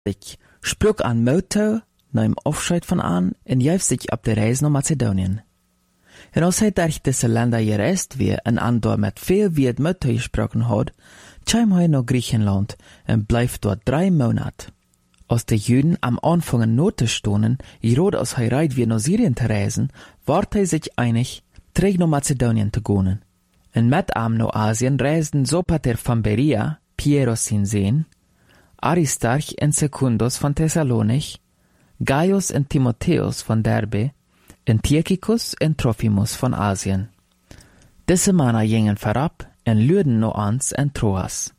Ik sprak aan Moutou, na hem afscheid van aan, en juist zich op de reis naar Macedonië. En als hij durch deze landen gereisd weer en aan daar met veel wie het Moutou gesproken had, kwam hij naar Griechenland en bleef dort 3 Monate. Als de Juden am Anfang not te stonen, gerade als hij reit weer naar Syrien te reizen, ward hij zich einig, terug naar Macedonië te gaan. En met hem naar Asien reisden Sopater van Berea, Pieros zijn zoon, Aristarch en Secundus van Thessalonich, Gaius en Timotheus van Derbe, en Tychicus en Trophimus van Asien. Deze mannen gingen voorop en luiden naar ons en Troas.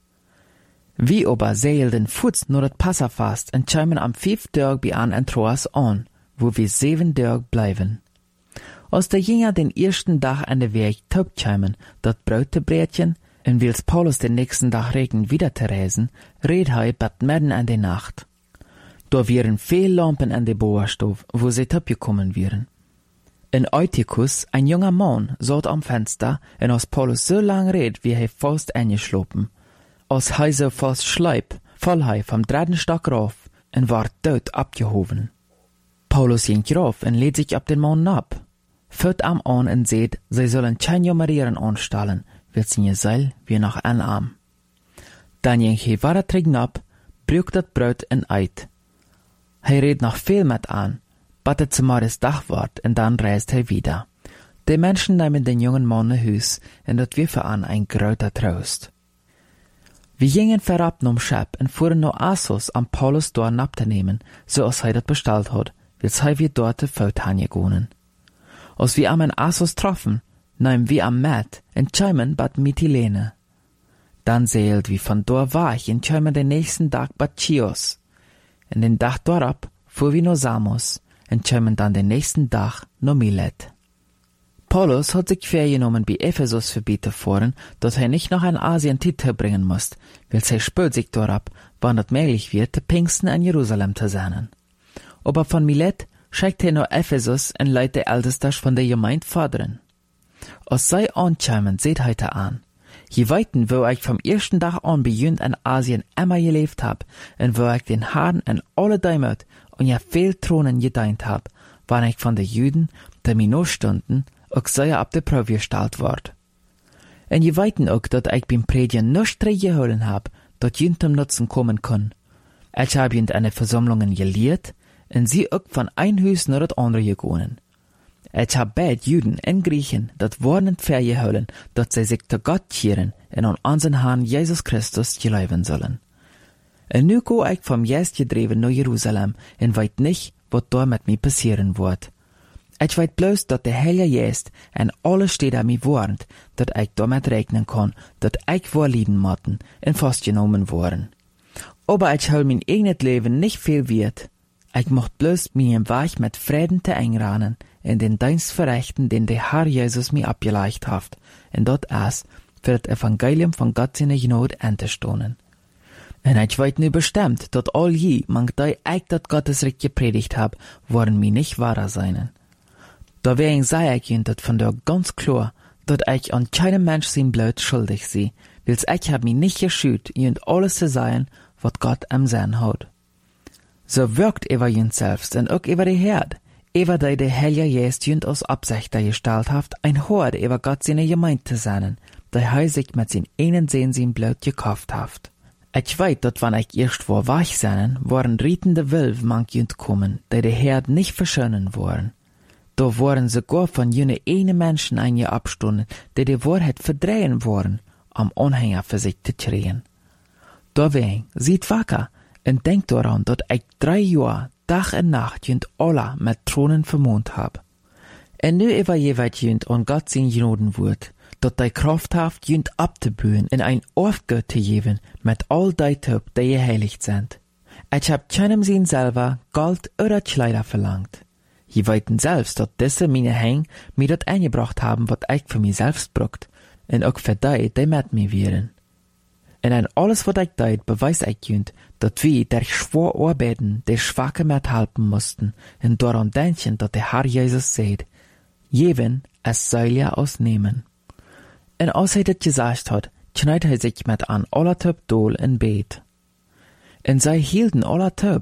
Wie aber zeilden voets naar het Passafast en kwamen am 5 dag bij aan en Troas aan, wo wir 7 dag blijven. Als de Jünger den ersten dag aan de weg taub kwamen, dat brood te breken, en wils Paulus den nächsten dag regen wieder te reizen, reed hij bat midden aan de nacht. Da wären veel lampen aan de boerstof, wo sie taub gekommen wären. En Eutychus, ein junger Mann, zat am Fenster, en als Paulus so lang reed, wie hij vast eingeschlopen. Als hij so vast schleip, val hij vom 3. Stock rauf en ward dood abgehoven. Paulus ging rauf en leed sich op den Mann ab. Führt am an en seht, sie sollen kein Jammerieren anstellen, wird sein Seil wie nach ein Arm. Dann ging hij weiter trinken ab, brück dat Brot en eit. Hij reed noch viel mit an, battet zumal es Dach ward, en dann reist hij wieder. Die Menschen nehmen den jungen Mann nach Hus, en dat wir für an ein großer Trost. Wir gingen verab nom Schep en fuhren nach Assos, am Paulus dort abzunehmen, so als hij dat bestellt hat, wils hij wir dort te Fout hangegonen. Als wir am in Assos troffen, nahmen wir am Met en tschäumen bad Mytilene. Dann seilt wir von dort weg en tschäumen den nächsten Tag bad Chios. En den Tag dorab fuhr wir nach Samos en tschäumen dann den nächsten Tag nach Milet. Paulus hat sich vorgenommen, bei Ephesus vorbeizufahren, dass er nicht nach Asien Titel bringen muss, weil er spürt sich dorab, wann es möglich wird, zu Pfingsten in Jerusalem zu sein. Aber von Milet schickt er nach Ephesus und leitet der Älteste von der Gemeinde fordern. Als sie ankommen, seht heute an. Je weiten, wo ich vom ersten Tag an beginnt in Asien immer gelebt hab, und wo ich den Herrn in alle Dämmert und ja viel Thronen gedient hab, wann ich von den Juden, die mir noch stunden, auch sehr ab der Probe gestellt ward. Und je weiten auch, dass ich beim Predigen nichts geholen hab, dat jünt zum Nutzen kommen kann. Ich hab jünt eine Versammlungen gelehrt, und sie auch von ein Hus nach das andere gegangen. Ich hab beid Juden en Griechen dat warnend vergeholen, dat sie sich zu Gott kehren und an unseren Herrn Jesus Christus geleiben sollen. Und nu go ich vom Geist gedreven nach Jerusalem und weit nicht, wat da mit mir passieren wird. Ich weet bloß, dat der Heilige Geist en alle Städte mir warnt, dat ich damit rechnen kann, dat ich vorlieben motten und festgenommen worden. Aber ich hol mein eigenes Leben nicht viel wert. Ich mocht bloß mir im Weg mit Frieden te einranen in den Dienst verrichten, den der Herr Jesus mir abgeleicht hat, und dort es für das Evangelium von Gott seine Gnade anzustoßen. Und ich weet nu bestimmt, dat all je, manch die ich dat Gottes Recht gepredigt hab, worden mir nicht wahrer seinen. Da wegen sei ich ihnen dat von der ganz klar, dat ich an keinem Mensch sein Blut schuldig sie, wils ich hab mich nicht geschüt, ihnen alles zu sein, wat Gott am Sinn hat. So wirkt über jünd selbst und auch über die Herd, über die der Heilige Geist jünd aus Absichter gestellt haft, ein Hort über Gott seine Gemeinde zu sein, der er sich mit sin einen Sehn sein Blut gekauft haft. Ich weet, dat wann ich erst vor wach sein, waren rietende Wölf manch jünd kommen, die der Herd nicht verschönen wollen. Da waren sogar von jene eine Menschen abstunden, die Wahrheit verdrehen wollen, am Anhänger für sich zu kriegen. Deswegen, seht wacker, und denkt daran, dass ich 3 Jahre, Tag und Nacht, jünd alle mit Thronen vermont hab. Und nu über jeweils jünd an Gott sein Gnoden wird, dat die Kraft haft, jünd abzubühen, in ein Aufgott zu geben, mit all die Töp, die geheiligt sind. Ich hab keinem sein selber Gold oder Kleider verlangt. Je weiten selbst, dat diese meine Häng mir dat eingebracht haben, wat ich für mich selbst brucht, und auch für die mit mir wären. Und an alles, wat ich deit, beweis ich jünd, dat wir durch schwer arbeiten, der Schwache mit helfen mussten, und daran denken, dat der Herr Jesus sagt, jeden, es soll ja ausnehmen. Und als er das gesagt hat, knallt er sich mit an aller Töp Dol in Bet. En zij hielden alle